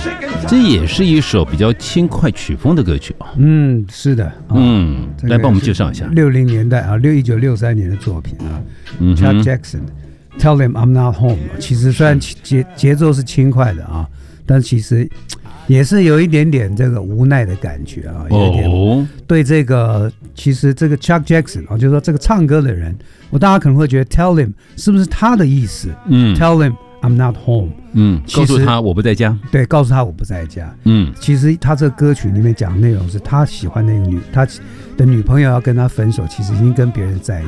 这也是一首比较轻快曲风的歌曲啊。 是的。 来帮我们介绍一下。 60年代啊，1963年的作品啊。Chuck Jackson。Tell them I'm not home。其实虽然节奏是轻快的啊，但其实也是有一点点这个无奈的感觉啊。有点对这个，其实这个 Chuck Jackson 啊，就是说这个唱歌的人，大家可能会觉得 Tell him 是不是他的意思？Tell him I'm not home。 告诉他我不在家。 对，告诉他我不在家。其实他这个歌曲里面讲的内容是他喜欢那个他的女朋友要跟他分手，其实已经跟别人在一起。